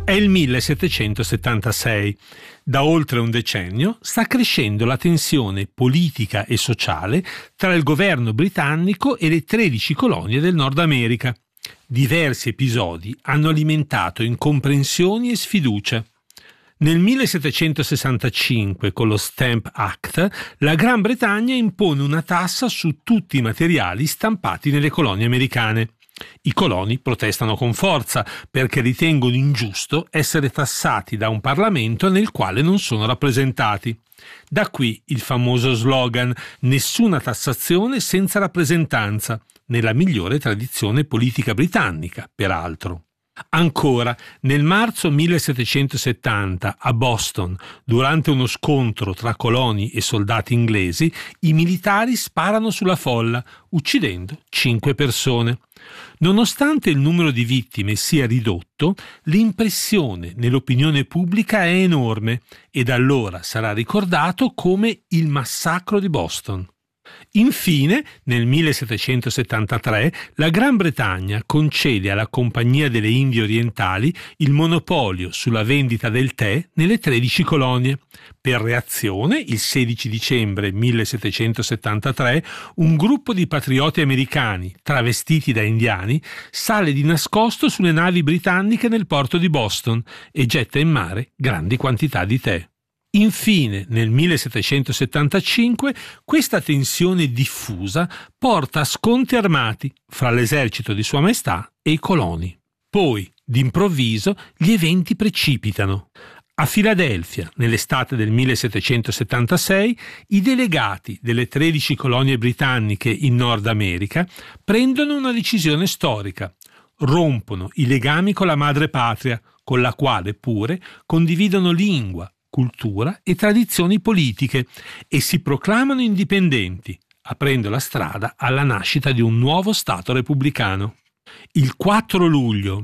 È il 1776. Da oltre un decennio sta crescendo la tensione politica e sociale tra il governo britannico e le 13 colonie del Nord America. Diversi episodi hanno alimentato incomprensioni e sfiducia. Nel 1765, con lo Stamp Act, la Gran Bretagna impone una tassa su tutti i materiali stampati nelle colonie americane. I coloni protestano con forza perché ritengono ingiusto essere tassati da un Parlamento nel quale non sono rappresentati. Da qui il famoso slogan «Nessuna tassazione senza rappresentanza», nella migliore tradizione politica britannica, peraltro. Ancora, nel marzo 1770, a Boston, durante uno scontro tra coloni e soldati inglesi, i militari sparano sulla folla, uccidendo 5 persone. Nonostante il numero di vittime sia ridotto, l'impressione nell'opinione pubblica è enorme e da allora sarà ricordato come il massacro di Boston. Infine, nel 1773, la Gran Bretagna concede alla Compagnia delle Indie Orientali il monopolio sulla vendita del tè nelle 13 colonie. Per reazione, il 16 dicembre 1773, un gruppo di patrioti americani, travestiti da indiani, sale di nascosto sulle navi britanniche nel porto di Boston e getta in mare grandi quantità di tè. Infine, nel 1775, questa tensione diffusa porta a scontri armati fra l'esercito di Sua Maestà e i coloni. Poi, d'improvviso, gli eventi precipitano. A Filadelfia, nell'estate del 1776, i delegati delle 13 colonie britanniche in Nord America prendono una decisione storica. Rompono i legami con la madrepatria, con la quale pure condividono lingua, cultura e tradizioni politiche e si proclamano indipendenti, aprendo la strada alla nascita di un nuovo Stato repubblicano. Il 4 luglio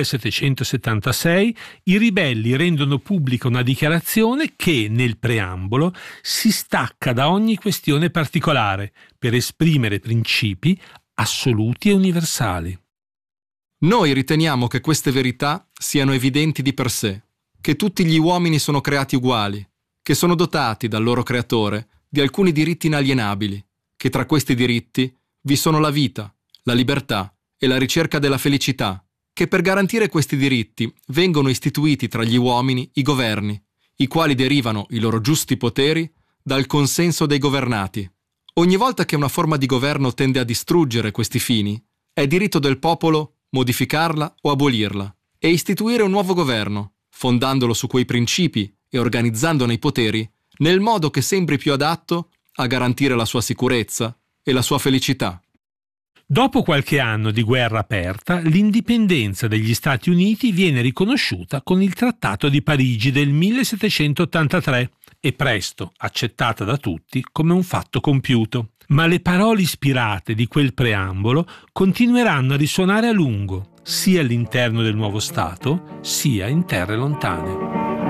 1776 i ribelli rendono pubblica una dichiarazione che, nel preambolo, si stacca da ogni questione particolare per esprimere principi assoluti e universali. Noi riteniamo che queste verità siano evidenti di per sé, che tutti gli uomini sono creati uguali, che sono dotati dal loro creatore di alcuni diritti inalienabili, che tra questi diritti vi sono la vita, la libertà e la ricerca della felicità, che per garantire questi diritti vengono istituiti tra gli uomini i governi, i quali derivano i loro giusti poteri dal consenso dei governati. Ogni volta che una forma di governo tende a distruggere questi fini, è diritto del popolo modificarla o abolirla e istituire un nuovo governo, fondandolo su quei principi e organizzandone i poteri nel modo che sembri più adatto a garantire la sua sicurezza e la sua felicità. Dopo qualche anno di guerra aperta, l'indipendenza degli Stati Uniti viene riconosciuta con il Trattato di Parigi del 1783 e presto accettata da tutti come un fatto compiuto. Ma le parole ispirate di quel preambolo continueranno a risuonare a lungo, sia all'interno del nuovo Stato, sia in terre lontane.